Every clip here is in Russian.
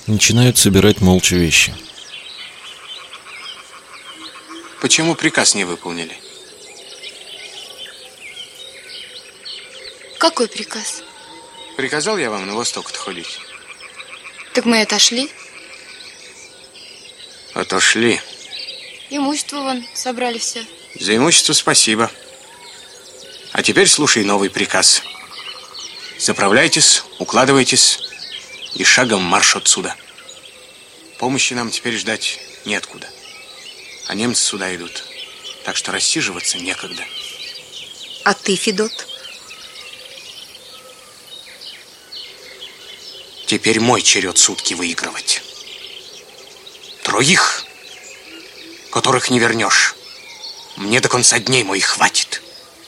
Начинают собирать молча вещи. Почему приказ не выполнили? Какой приказ? Приказал я вам на восток ходить. Так мы отошли. Отошли. Имущество вон собрали все. За имущество спасибо. А теперь слушай новый приказ. Заправляйтесь, укладывайтесь и шагом марш отсюда. Помощи нам теперь ждать неоткуда. А немцы сюда идут. Так что рассиживаться некогда. А ты, Федот? Теперь мой черед сутки выигрывать. Троих, которых не вернешь, мне до конца дней моих хватит.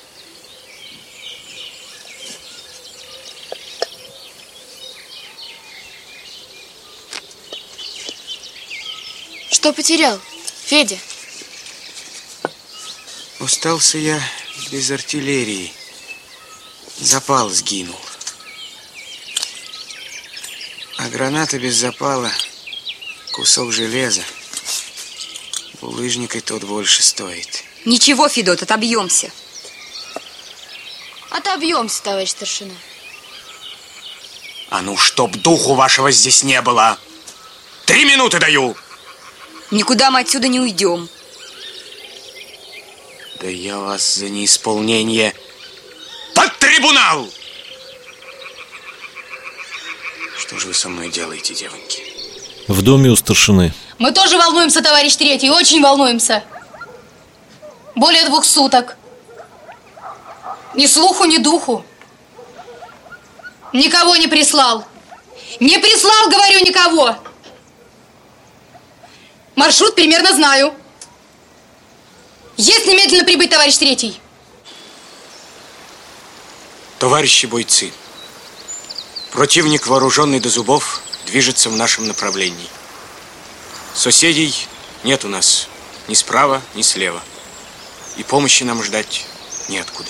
Что потерял, Федя? Остался я без артиллерии. Запал сгинул. А граната без запала — кусок железа. Булыжник и тот больше стоит. Ничего, Федот, отобьемся. Отобьемся, товарищ старшина. А ну, чтоб духу вашего здесь не было. 3 минуты даю. Никуда мы отсюда не уйдем. Да я вас за неисполнение под трибунал! Что же вы со мной делаете, девоньки? В доме у старшины. Мы тоже волнуемся, товарищ Третий, очень волнуемся. Более 2 суток. Ни слуху, ни духу. Никого не прислал. Не прислал, говорю, никого. Маршрут примерно знаю. Есть немедленно прибыть, товарищ Третий. Товарищи бойцы, противник, вооруженный до зубов, движется в нашем направлении. Соседей нет у нас ни справа, ни слева. И помощи нам ждать неоткуда.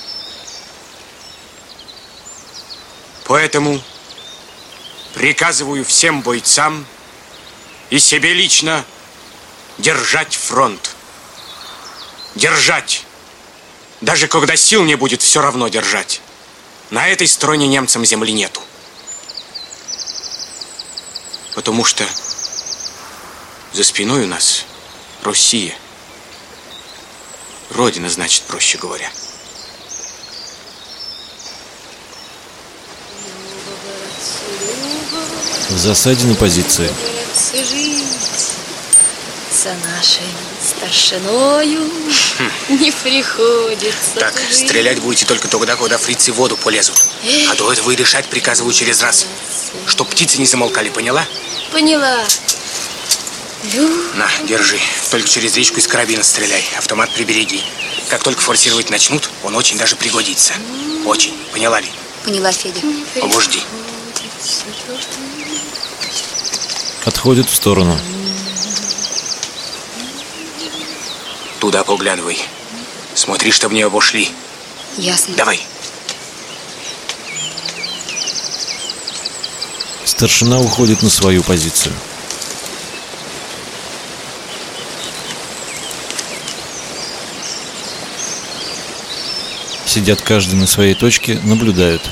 Поэтому приказываю всем бойцам и себе лично держать фронт. Держать. Даже когда сил не будет, все равно держать. На этой стороне немцам земли нету. Потому что за спиной у нас Россия. Родина, значит, проще говоря. В засаде на позиции. За нашей старшиною не приходится. Так, стрелять будете только тогда, когда фрицы в воду полезут. А до этого и дышать приказываю через раз. Чтоб птицы не замолкали, поняла? Поняла. На, держи. Только через речку из карабина стреляй. Автомат прибереги. Как только форсировать начнут, он очень даже пригодится. Очень. Поняла ли? Поняла, Федя. Обожди. Отходит в сторону. Туда поглядывай. Смотри, чтобы не обошли. Ясно. Давай. Старшина уходит на свою позицию. Сидят каждый на своей точке, наблюдают.